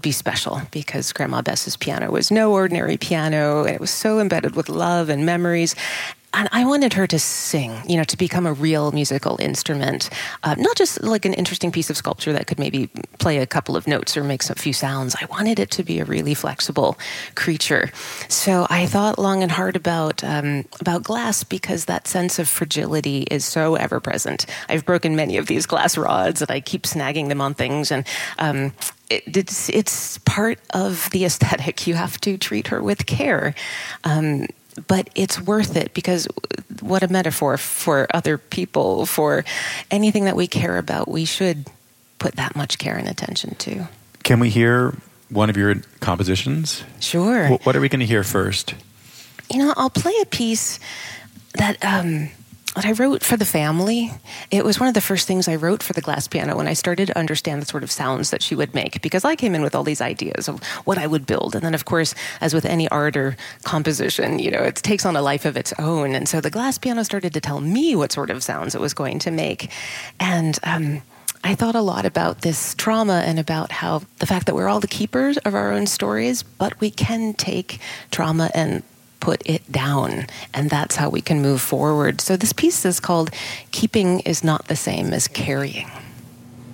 be special because Grandma Bess's piano was no ordinary piano, and it was so embedded with love and memories. And I wanted her to sing, to become a real musical instrument, not just like an interesting piece of sculpture that could maybe play a couple of notes or make a few sounds. I wanted it to be a really flexible creature. So I thought long and hard about glass because that sense of fragility is so ever present. I've broken many of these glass rods and I keep snagging them on things, and it's part of the aesthetic. You have to treat her with care. But it's worth it because what a metaphor for other people, for anything that we care about, we should put that much care and attention to. Can we hear one of your compositions? Sure. What are we going to hear first? I'll play a piece that I wrote for the family. It was one of the first things I wrote for the glass piano when I started to understand the sort of sounds that she would make, because I came in with all these ideas of what I would build. And then, of course, as with any art or composition, it takes on a life of its own. And so the glass piano started to tell me what sort of sounds it was going to make. And I thought a lot about this trauma and about how the fact that we're all the keepers of our own stories, but we can take trauma and put it down, and that's how we can move forward. So this piece is called Keeping is Not the Same as Carrying.